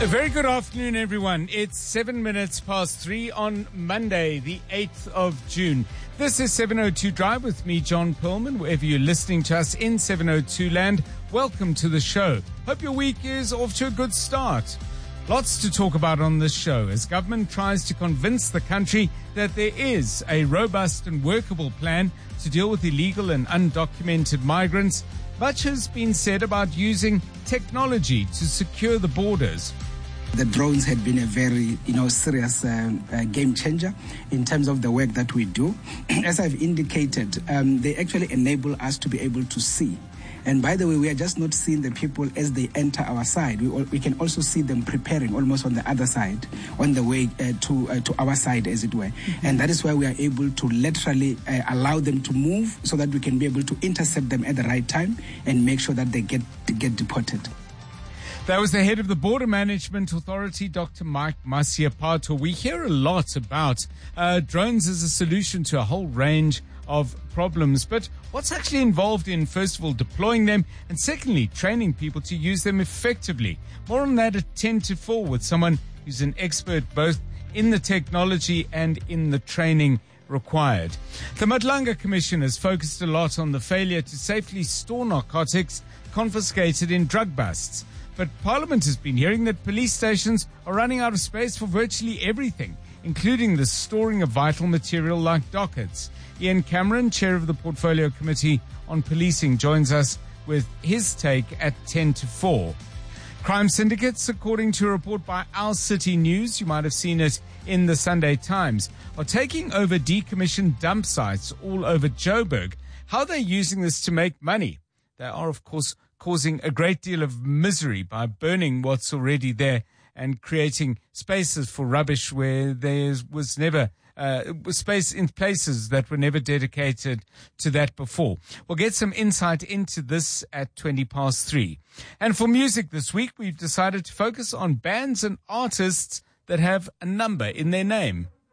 A very good afternoon, everyone. It's 7 minutes past 3 on Monday, the 8th of June. This is 702 Drive with me, John Perlman. Wherever you're listening to us in 702 land, welcome to the show. Hope your week is off to a good start. Lots to talk about on this show as government tries to convince the country that there is a robust and workable plan to deal with illegal and undocumented migrants. Much has been said about using technology to secure the borders. The drones had been a very, serious game changer in terms of the work that we do. As I've indicated, they actually enable us to be able to see. And by the way, we are just not seeing the people as they enter our side. We can also see them preparing almost on the other side, on the way to our side, as it were. Mm-hmm. And that is why we are able to literally allow them to move so that we can be able to intercept them at the right time and make sure that they get deported. That was the head of the Border Management Authority, Dr. Mike Masiapato. We hear a lot about drones as a solution to a whole range of problems. But what's actually involved in, first of all, deploying them, and secondly, training people to use them effectively? More on that at 10 to 4 with someone who's an expert both in the technology and in the training required. The Madlanga Commission has focused a lot on the failure to safely store narcotics confiscated in drug busts. But Parliament has been hearing that police stations are running out of space for virtually everything, including the storing of vital material like dockets. Ian Cameron, chair of the Portfolio Committee on Policing, joins us with his take at 10 to 4. Crime syndicates, according to a report by Our City News, you might have seen it in the Sunday Times, are taking over decommissioned dump sites all over Joburg. How they're using this to make money? They are, of course, causing a great deal of misery by burning what's already there and creating spaces for rubbish where there was never space in places that were never dedicated to that before. We'll get some insight into this at 20 past 3. And for music this week, we've decided to focus on bands and artists that have a number in their name.